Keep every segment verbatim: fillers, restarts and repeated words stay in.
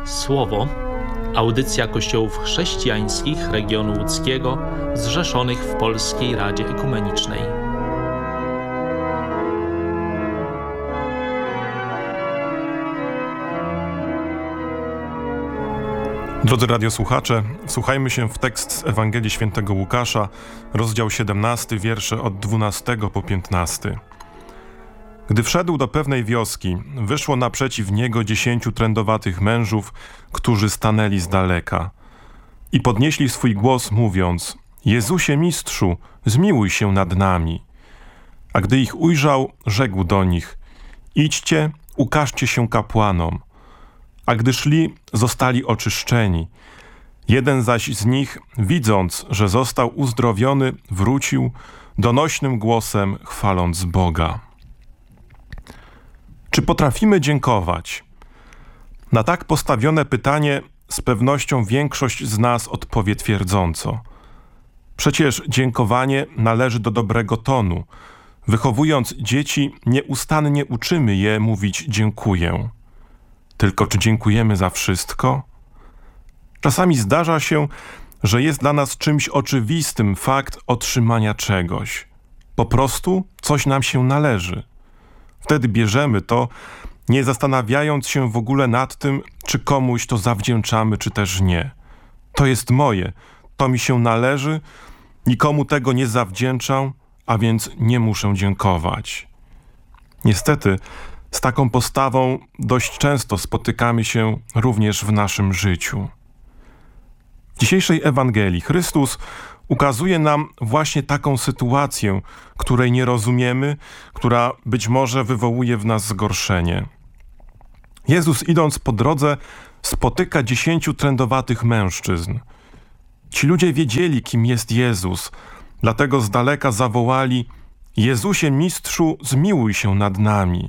Słowo, audycja Kościołów chrześcijańskich regionu łódzkiego zrzeszonych w Polskiej Radzie Ekumenicznej. Drodzy radiosłuchacze, wsłuchajmy się w tekst z Ewangelii Świętego Łukasza, rozdział siedemnasty, wiersze od dwunastego po piętnasty. Gdy wszedł do pewnej wioski, wyszło naprzeciw niego dziesięciu trędowatych mężów, którzy stanęli z daleka i podnieśli swój głos, mówiąc: Jezusie Mistrzu, zmiłuj się nad nami. A gdy ich ujrzał, rzekł do nich: idźcie, ukażcie się kapłanom. A gdy szli, zostali oczyszczeni. Jeden zaś z nich, widząc, że został uzdrowiony, wrócił, donośnym głosem chwaląc Boga. Czy potrafimy dziękować? Na tak postawione pytanie z pewnością większość z nas odpowie twierdząco. Przecież dziękowanie należy do dobrego tonu. Wychowując dzieci, nieustannie uczymy je mówić dziękuję. Tylko czy dziękujemy za wszystko? Czasami zdarza się, że jest dla nas czymś oczywistym fakt otrzymania czegoś. Po prostu coś nam się należy. Wtedy bierzemy to, nie zastanawiając się w ogóle nad tym, czy komuś to zawdzięczamy, czy też nie. To jest moje, to mi się należy, nikomu tego nie zawdzięczam, a więc nie muszę dziękować. Niestety, z taką postawą dość często spotykamy się również w naszym życiu. W dzisiejszej Ewangelii Chrystus ukazuje nam właśnie taką sytuację, której nie rozumiemy, która być może wywołuje w nas zgorszenie. Jezus, idąc po drodze, spotyka dziesięciu trędowatych mężczyzn. Ci ludzie wiedzieli, kim jest Jezus, dlatego z daleka zawołali: Jezusie Mistrzu, zmiłuj się nad nami.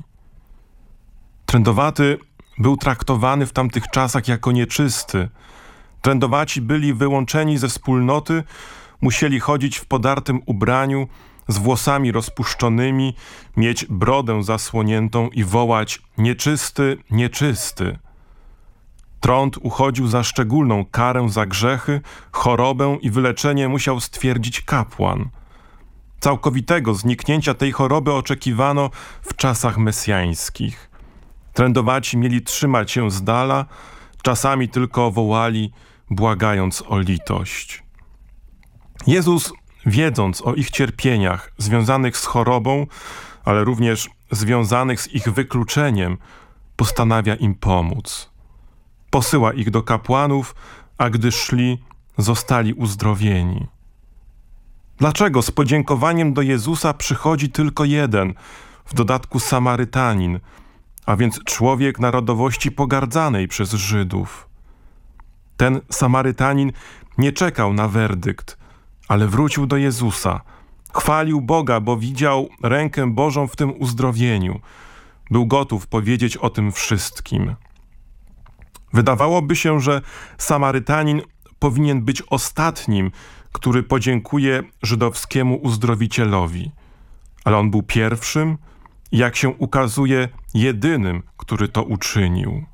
Trędowaty był traktowany w tamtych czasach jako nieczysty. Trędowaci byli wyłączeni ze wspólnoty, musieli chodzić w podartym ubraniu, z włosami rozpuszczonymi, mieć brodę zasłoniętą i wołać: nieczysty, nieczysty. Trąd uchodził za szczególną karę za grzechy, chorobę i wyleczenie musiał stwierdzić kapłan. Całkowitego zniknięcia tej choroby oczekiwano w czasach mesjańskich. Trędowaci mieli trzymać się z dala, czasami tylko wołali, błagając o litość. Jezus, wiedząc o ich cierpieniach związanych z chorobą, ale również związanych z ich wykluczeniem, postanawia im pomóc. Posyła ich do kapłanów, a gdy szli, zostali uzdrowieni. Dlaczego z podziękowaniem do Jezusa przychodzi tylko jeden, w dodatku Samarytanin, a więc człowiek narodowości pogardzanej przez Żydów? Ten Samarytanin nie czekał na werdykt, ale wrócił do Jezusa. Chwalił Boga, bo widział rękę Bożą w tym uzdrowieniu. Był gotów powiedzieć o tym wszystkim. Wydawałoby się, że Samarytanin powinien być ostatnim, który podziękuje żydowskiemu uzdrowicielowi. Ale on był pierwszym i, jak się ukazuje, jedynym, który to uczynił.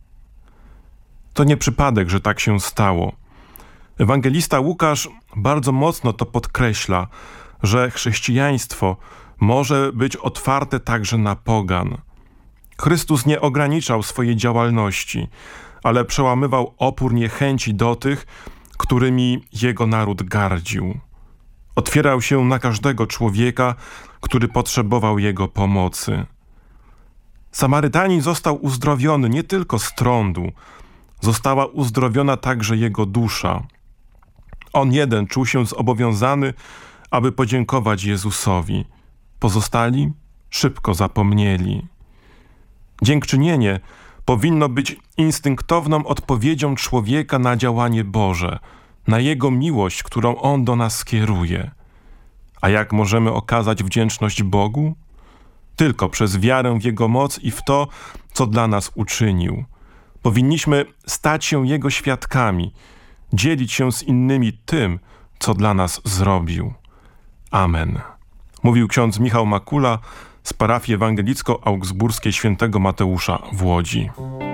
To nie przypadek, że tak się stało. Ewangelista Łukasz bardzo mocno to podkreśla, że chrześcijaństwo może być otwarte także na pogan. Chrystus nie ograniczał swojej działalności, ale przełamywał opór niechęci do tych, którymi jego naród gardził. Otwierał się na każdego człowieka, który potrzebował jego pomocy. Samarytanin został uzdrowiony nie tylko z trądu, została uzdrowiona także jego dusza. On jeden czuł się zobowiązany, aby podziękować Jezusowi. Pozostali szybko zapomnieli. Dziękczynienie powinno być instynktowną odpowiedzią człowieka na działanie Boże, na Jego miłość, którą On do nas skieruje. A jak możemy okazać wdzięczność Bogu? Tylko przez wiarę w Jego moc i w to, co dla nas uczynił. Powinniśmy stać się Jego świadkami, dzielić się z innymi tym, co dla nas zrobił. Amen. Mówił ksiądz Michał Makula z parafii ewangelicko-augsburskiej świętego Mateusza w Łodzi.